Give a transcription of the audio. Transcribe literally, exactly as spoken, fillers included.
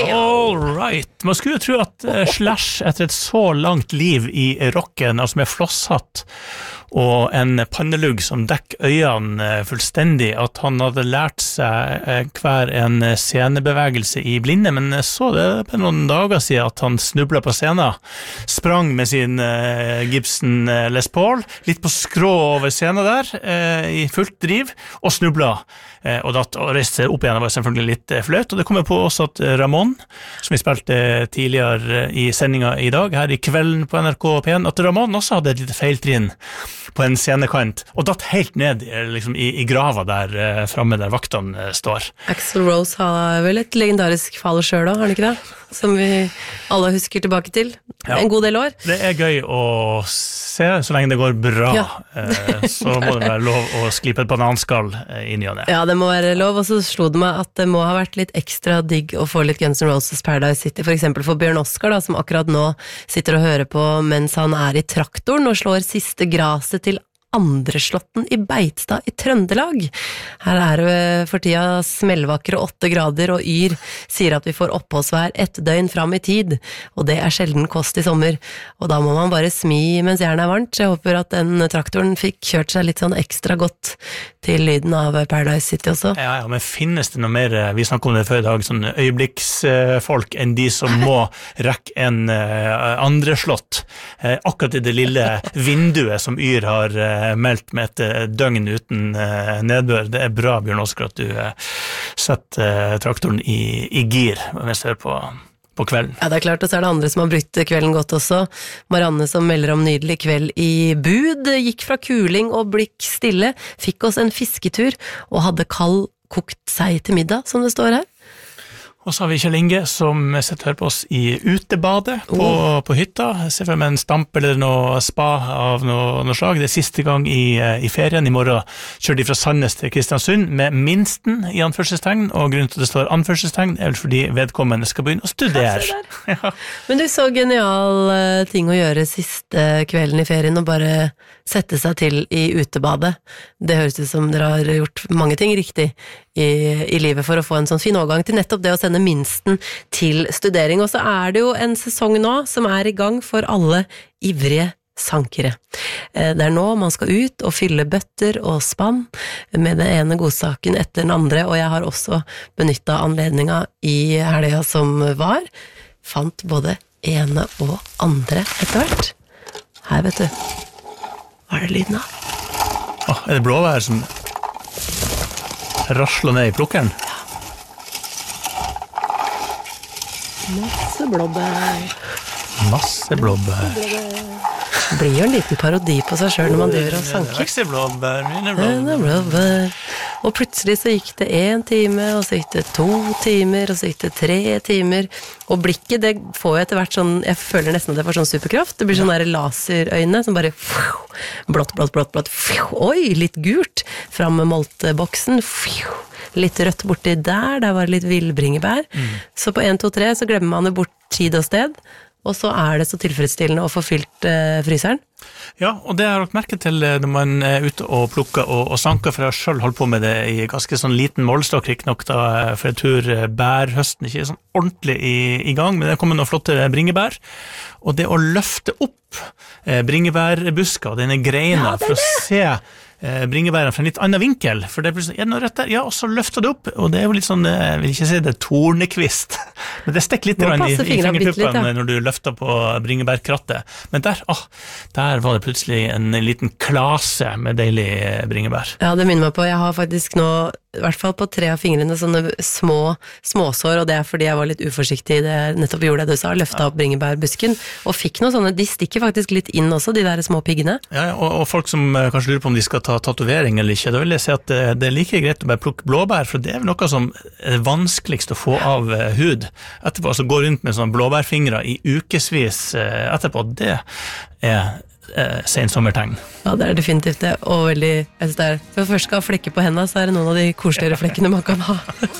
All right. Man skulle jo tro at uh, Slash etter et så langt liv i rocken, altså med flosshatt og en pannelugg som dekker øynene uh, fullstendig, at han hadde lært seg uh, hver en scenebevegelse i blinde, men uh, så det på noen dager siden at han snublet på scenen, sprang med sin uh, Gibson uh, Les Paul, litt på skrå over scenen der, uh, i fullt driv, og snublet. Uh, og da reiste seg opp igjen, det var selvfølgelig litt uh, fløt, og det kommer på også at Ramón, som vi spilte tidligere i sendingen i dag, her i kvelden på N R K P en, at Ramón også hadde et lite feiltrinn på en scenekant, og datt helt ned liksom, i, i grava der eh, fremme der vaktene eh, står. Axl Rose har vel et legendarisk fall selv da, har han ikke det? Som vi alle husker tilbake til. Ja. En god del år. Det er gøy å se, så lenge det går bra, ja. eh, så må det være lov å sklipe et bananskall eh, inn i det. Ja, det må være lov, og så slo det meg at det må ha vært litt ekstra digg å få litt Guns N' Roses Paradise City, for eksempel for Bjørn Oscar, da, som akkurat nå sitter og hører på mens han er i traktoren og slår siste graset til Andreslåtten i Beitstad i Trøndelag. Her er det for tida smellvakre åtte grader, og Yr sier at vi får oppholdsvær ett døgn fram i tid, og det er sjelden kost i sommer, og da må man bare smi mens jernet er varmt. Jeg håper at den traktoren fikk kjørt seg litt sånn ekstra godt til lyden av Paradise City også. Ja, ja, men finnes det noe mer, vi snakket om det før i dag, sånn øyeblikksfolk enn de som må rekke en uh, Andreslått, uh, akkurat i det lille vinduet som Yr har uh, meldt med et døgn uten uh, nedbør. Det er bra, Bjørn Oscar, at du uh, setter uh, traktoren i, i gir mens du hører på, på kvelden. Ja, det er klart, og så er det andre som har brutt kvelden godt også. Marianne som melder om nydelig kveld i Bud, gikk fra kuling og blikk stille, fikk oss en fisketur og hadde kald kokt seg til middag, som det står her. Og så har vi Kjell Inge som sitter her på oss i utebadet på, oh. på hytta. Jeg ser for meg en stamp eller noe spa av noe, noe slag. Det er siste gang i, i ferien. I morgen kjører de fra Sandnes til Kristiansund med minsten i anførselstegn, og grunnen til at det står anførselstegn er vel fordi vedkommende skal begynne å studere. Ja. Men du så genial ting å gjøre siste kvelden i ferien, og bare sette seg til i utebadet. Det høres ut som dere har gjort mange ting riktig i, i livet for å få en sånn fin overgang til nettopp det å sende minsten til studering. Og så er det jo en sesong nå som er i gang for alle ivrige sankere. Det er nå man skal ut og fylle bøtter og spann med den ene godsaken etter den andre, og jeg har også benyttet anledninga i helga som var. Fant både ene og andre etter hvert. Her, vet du. Hva er det lyden av? Åh, er det blåvær som rasler ned i plukkeren? Ja. Masse blåbær. Masse blåbær. Det blir jo en liten parodi på seg selv når man driver og sanker. Vekse blåbær, mine blåbær. blåbær. Og plutselig så gikk det en time, og så gikk det to timer, og så gikk det tre timer. Og blikket, det får jo etter hvert sånn, jeg føler nesten at det får sånn superkraft. Det blir sånn der laserøyne som bare blått, blått, blått, blått. Oi, litt gult. Fram med molteboksen. Litt rødt borti der, der var det litt villbringebær. Mm. Så på en, to, tre så glemmer man det bort tid og sted. Og så er det så tilfredsstillende å få fylt eh, fryseren. Ja, og det har jeg lagt merke til når man er ute og plukker og, og sanker, for jeg har selv holdt på med det i ganske sånn liten målstokk, ikke nok da, for jeg tror bærhøsten ikke er sånn ordentlig i, i gang, men det kommer noen flotte bringebær, og det å løfte opp eh, bringebærbusker, denne greina, ja, for å se eh, bringebæren fra en litt annen vinkel, for det er plutselig, er det noe rett der? Ja, og så løfter det opp, og det er jo litt sånn, jeg vil ikke si det er tornekvist, men det stikker litt i, i fingertuppene ja. Når du løfter på bringebærkrattet, men der, åh, der var det plutselig en liten klase med deilig bringebær. Ja, det minner meg på, jeg har faktisk nå, i hvert fall på tre av fingrene, sånne små småsår, og det er fordi jeg var litt uforsiktig, det nettopp gjorde det du sa, løftet opp bringebærbusken, og fikk noe sånne, de stikker faktisk litt inn også, de der små piggene. Ja, og, og folk som kanskje lurer på om de skal ta tatovering eller ikke, da vil jeg si at det, det er like greit å bare plukke blåbær, for det er vel noe som er vanskeligst å få av uh, hud. Etterpå så gå rundt med sånne blåbærfingre i ukesvis uh, etterpå, det er uh, sen sommertegn. Ja, det er definitivt det, og veldig, jeg synes det er, for først skal ha flekker på hendene, så er det noen av de koseligere flekkene man kan ha.